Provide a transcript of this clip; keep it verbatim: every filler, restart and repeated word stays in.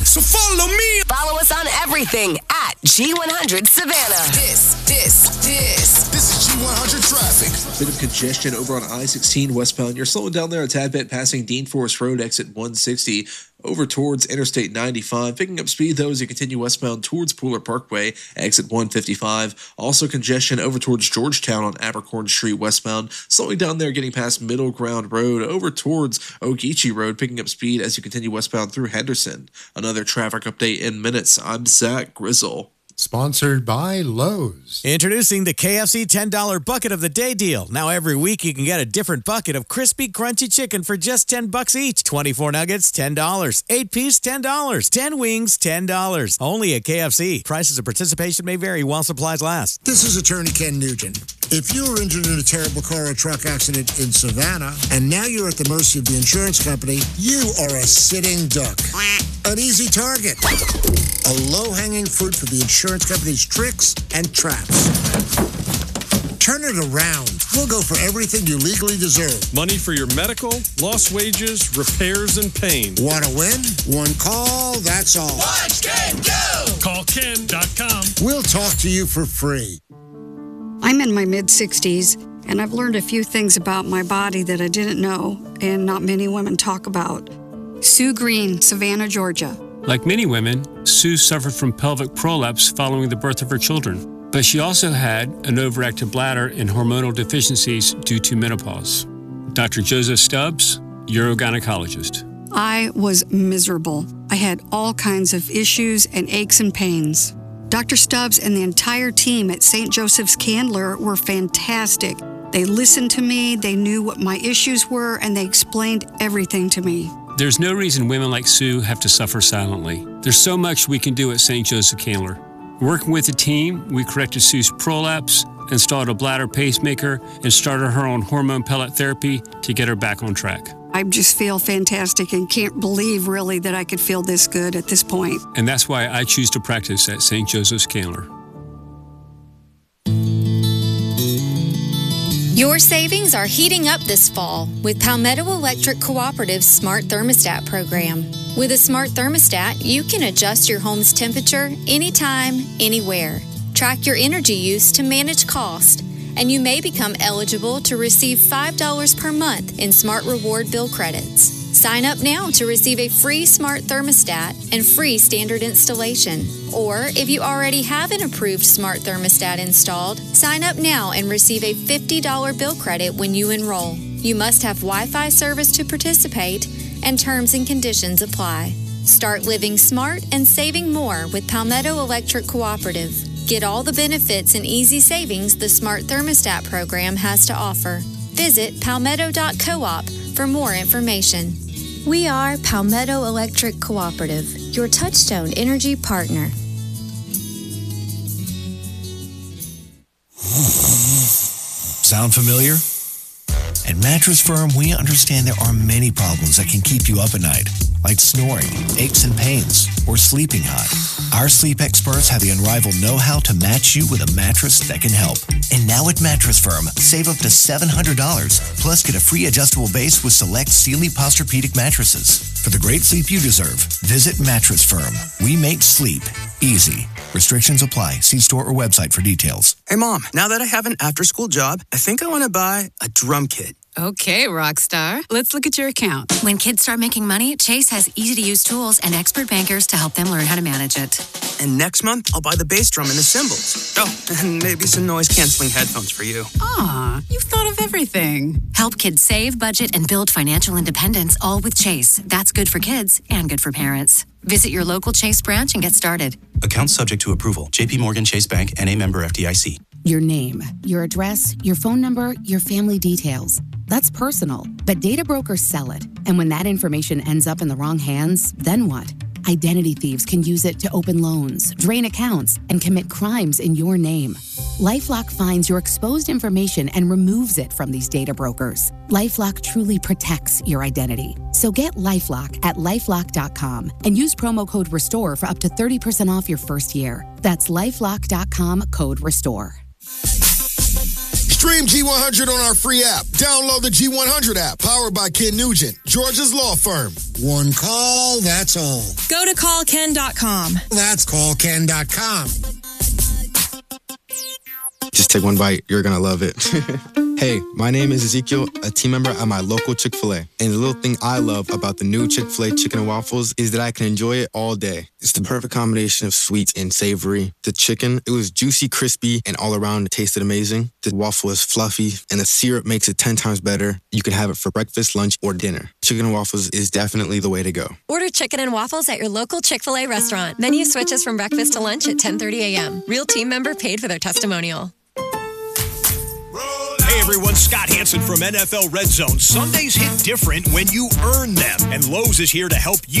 So follow me. Follow us on everything at G one hundred Savannah. This, this, this. This is G one hundred traffic. Bit of congestion over on I sixteen westbound. You're slowing down there a tad bit, passing Dean Forest Road, exit one sixty. Over towards Interstate ninety-five. Picking up speed, though, as you continue westbound towards Pooler Parkway, exit one fifty-five. Also congestion over towards Georgetown on Abercorn Street westbound. Slowing down there, getting past Middle Ground Road, over towards Ogeechee Road, picking up speed as you continue westbound through Henderson. Another traffic update in minutes. I'm Zach Grizzle. Sponsored by Lowe's. Introducing the K F C ten dollar Bucket of the Day deal. Now every week you can get a different bucket of crispy, crunchy chicken for just ten bucks each. twenty-four nuggets, ten dollars. eight piece, ten dollars. ten wings, ten dollars. Only at K F C. Prices of participation may vary while supplies last. This is Attorney Ken Nugent. If you were injured in a terrible car or truck accident in Savannah, and now you're at the mercy of the insurance company, you are a sitting duck. An easy target. A low-hanging fruit for the insurance company's tricks and traps. Turn it around. We'll go for everything you legally deserve. Money for your medical, lost wages, repairs, and pain. Want to win? One call, that's all. Watch Ken go. Call Ken dot com. We'll talk to you for free. I'm in my mid-sixties, and I've learned a few things about my body that I didn't know and not many women talk about. Sue Green, Savannah, Georgia. Like many women, Sue suffered from pelvic prolapse following the birth of her children, but she also had an overactive bladder and hormonal deficiencies due to menopause. Doctor Joseph Stubbs, urogynecologist. I was miserable. I had all kinds of issues and aches and pains. Doctor Stubbs and the entire team at Saint Joseph's Candler were fantastic. They listened to me, they knew what my issues were, and they explained everything to me. There's no reason women like Sue have to suffer silently. There's so much we can do at Saint Joseph Candler. Working with the team, we corrected Sue's prolapse, installed a bladder pacemaker, and started her on hormone pellet therapy to get her back on track. I just feel fantastic and can't believe really that I could feel this good at this point. And that's why I choose to practice at Saint Joseph's Candler. Your savings are heating up this fall with Palmetto Electric Cooperative's Smart Thermostat program. With a smart thermostat, you can adjust your home's temperature anytime, anywhere. Track your energy use to manage cost, and you may become eligible to receive five dollars per month in Smart Reward bill credits. Sign up now to receive a free smart thermostat and free standard installation. Or if you already have an approved smart thermostat installed, sign up now and receive a fifty dollars bill credit when you enroll. You must have Wi-Fi service to participate, and terms and conditions apply. Start living smart and saving more with Palmetto Electric Cooperative. Get all the benefits and easy savings the Smart Thermostat program has to offer. Visit palmetto dot coop for more information. We are Palmetto Electric Cooperative, your Touchstone Energy partner. Sound familiar? At Mattress Firm, we understand there are many problems that can keep you up at night, like snoring, aches and pains, or sleeping hot. Our sleep experts have the unrivaled know-how to match you with a mattress that can help. And now at Mattress Firm, save up to seven hundred dollars, plus get a free adjustable base with select Sealy Posturepedic mattresses. For the great sleep you deserve, visit Mattress Firm. We make sleep easy. Restrictions apply. See store or website for details. Hey, Mom, now that I have an after-school job, I think I want to buy a drum kit. Okay, Rockstar. Let's look at your account. When kids start making money, Chase has easy-to-use tools and expert bankers to help them learn how to manage it. And next month, I'll buy the bass drum and the cymbals. Oh, and maybe some noise-canceling headphones for you. Aw, you've thought of everything. Help kids save, budget, and build financial independence, all with Chase. That's good for kids and good for parents. Visit your local Chase branch and get started. Account subject to approval. J P Morgan Chase Bank, N A member F D I C. Your name, your address, your phone number, your family details. That's personal, but data brokers sell it. And when that information ends up in the wrong hands, then what? Identity thieves can use it to open loans, drain accounts, and commit crimes in your name. LifeLock finds your exposed information and removes it from these data brokers. LifeLock truly protects your identity. So get LifeLock at LifeLock dot com and use promo code RESTORE for up to thirty percent off your first year. That's LifeLock dot com, code RESTORE. Stream G one hundred on our free app. Download the G one hundred app, powered by Ken Nugent, Georgia's law firm. One call, that's all. Go to call ken dot com. That's call ken dot com. Just take one bite. You're going to love it. Hey, my name is Ezekiel, a team member at my local Chick-fil-A. And the little thing I love about the new Chick-fil-A chicken and waffles is that I can enjoy it all day. It's the perfect combination of sweet and savory. The chicken, it was juicy, crispy, and all around it tasted amazing. The waffle is fluffy, and the syrup makes it ten times better. You can have it for breakfast, lunch, or dinner. Chicken and waffles is definitely the way to go. Order chicken and waffles at your local Chick-fil-A restaurant. Menu switches from breakfast to lunch at ten thirty a.m. Real team member paid for their testimonial. Hey everyone, Scott Hansen from N F L Red Zone. Sundays hit different when you earn them, and Lowe's is here to help you.